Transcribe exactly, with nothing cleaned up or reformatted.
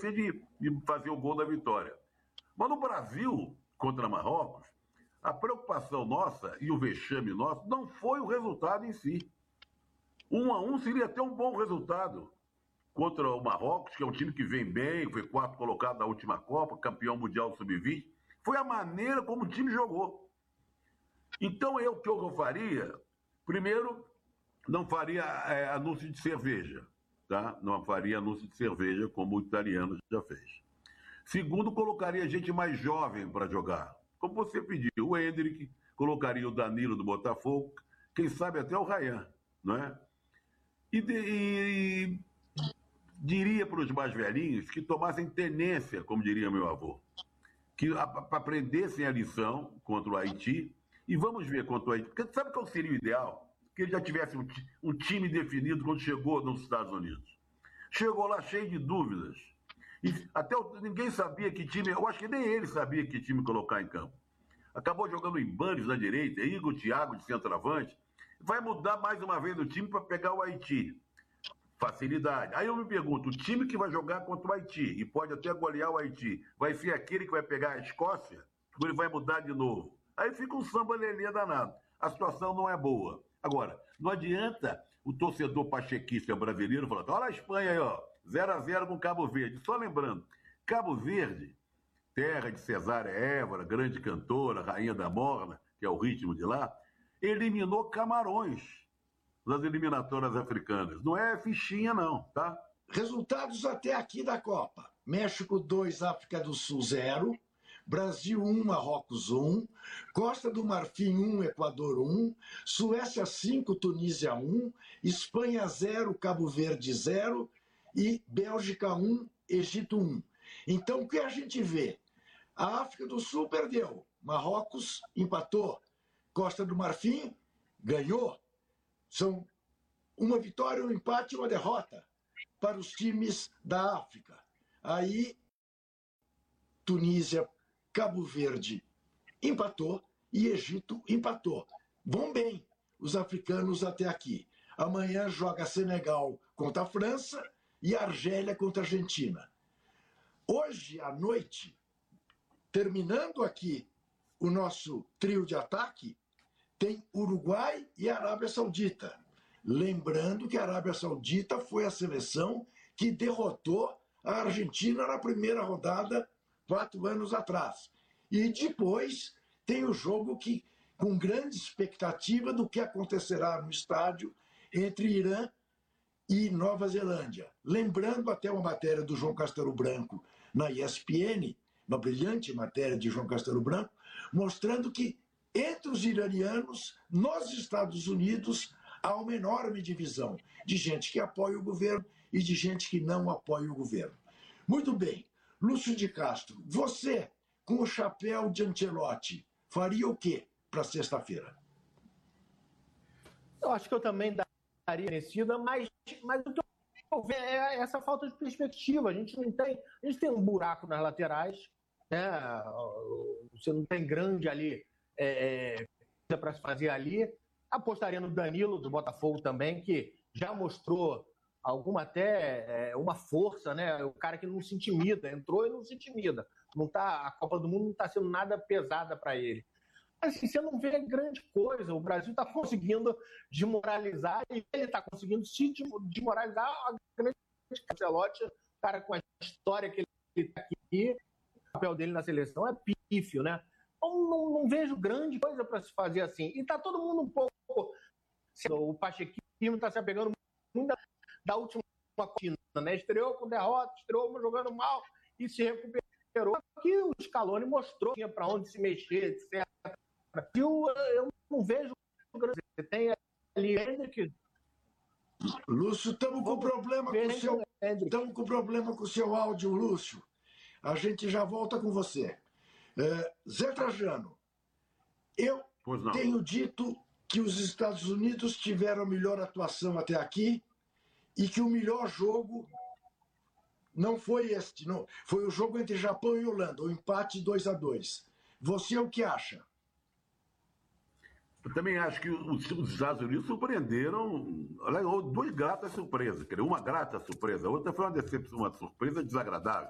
esquecer de, de fazer o gol da vitória. Mas no Brasil, contra Marrocos, a preocupação nossa e o vexame nosso não foi o resultado em si. Um a um seria até um bom resultado contra o Marrocos, que é um time que vem bem, foi quarto colocado na última Copa, campeão mundial sub vinte. Foi a maneira como o time jogou. Então, eu, o que eu faria? Primeiro, não faria é, anúncio de cerveja, tá? Não faria anúncio de cerveja, como o italiano já fez. Segundo, colocaria gente mais jovem para jogar. Como você pediu, o Endrick, colocaria o Danilo do Botafogo, quem sabe até o Ryan, não é? E, de, e diria para os mais velhinhos que tomassem tenência, como diria meu avô, que aprendessem a lição contra o Haiti, e vamos ver contra o Haiti. Porque sabe qual seria o ideal? Que ele já tivesse um, um time definido quando chegou nos Estados Unidos. Chegou lá cheio de dúvidas. E até ninguém sabia que time, eu acho que nem ele sabia que time colocar em campo. Acabou jogando em Banes na direita, Igor Thiago de centroavante. Vai mudar mais uma vez o time para pegar o Haiti. Facilidade. Aí eu me pergunto, o time que vai jogar contra o Haiti e pode até golear o Haiti, vai ser aquele que vai pegar a Escócia? Ou ele vai mudar de novo? Aí fica um samba-lelê danado. A situação não é boa. Agora, não adianta o torcedor pachequista brasileiro falar, olha a Espanha aí, ó, zero a zero com Cabo Verde. Só lembrando, Cabo Verde, terra de Cesária Évora, grande cantora, rainha da morna, que é o ritmo de lá, eliminou Camarões nas eliminatórias africanas. Não é fichinha, não, tá? Resultados até aqui da Copa. México dois, África do Sul zero. Brasil um, Marrocos um. Costa do Marfim um, Equador um. Suécia cinco, Tunísia um. Espanha zero, Cabo Verde zero. E Bélgica um, Egito um. Então, o que a gente vê? A África do Sul perdeu. Marrocos empatou. Costa do Marfim ganhou. São uma vitória, um empate e uma derrota para os times da África. Aí, Tunísia, Cabo Verde empatou e Egito empatou. Vão bem os africanos até aqui. Amanhã joga Senegal contra a França e Argélia contra a Argentina. Hoje à noite, terminando aqui o nosso trio de ataque, tem Uruguai e Arábia Saudita. Lembrando que a Arábia Saudita foi a seleção que derrotou a Argentina na primeira rodada, quatro anos atrás. E depois tem o jogo que, com grande expectativa do que acontecerá no estádio entre Irã e Nova Zelândia. Lembrando até uma matéria do João Castelo Branco na E S P N, uma brilhante matéria de João Castelo Branco, mostrando que entre os iranianos, nos Estados Unidos, há uma enorme divisão de gente que apoia o governo e de gente que não apoia o governo. Muito bem. Lúcio de Castro, você, com o chapéu de Ancelotti, faria o quê para sexta-feira? Eu acho que eu também daria merecida, mas, mas o que eu vejo é essa falta de perspectiva. A gente não tem, a gente tem um buraco nas laterais, né? Você não tem grande ali é, é, para se fazer ali. Apostaria no Danilo do Botafogo também, que já mostrou alguma até é, uma força, né? O cara que não se intimida, entrou e não se intimida. Não tá, a Copa do Mundo não está sendo nada pesada para ele. Mas assim, você não vê grande coisa. O Brasil está conseguindo desmoralizar e ele está conseguindo se desmoralizar a grande Ancelotti, o cara com a história que ele está aqui, o papel dele na seleção é pífio, né? Então não, não vejo grande coisa para se fazer assim. E está todo mundo um pouco... O Pachequismo está se apegando muito da, da última cortina, né? Estreou com derrota, estreou jogando mal e se recuperou. Aqui o Scaloni mostrou para onde se mexer, etcétera. Eu, eu não vejo grande... Você tem ali... Lúcio, estamos com problema com o seu... Estamos com problema com o seu áudio, Lúcio. A gente já volta com você. É, Zé Trajano, eu tenho dito que os Estados Unidos tiveram a melhor atuação até aqui e que o melhor jogo não foi este, não. Foi o jogo entre Japão e Holanda, o empate dois a dois. Você o que acha? Eu também acho que os, os Estados Unidos surpreenderam, olha, duas gratas surpresas. Uma grata surpresa, a outra foi uma decepção, uma surpresa desagradável.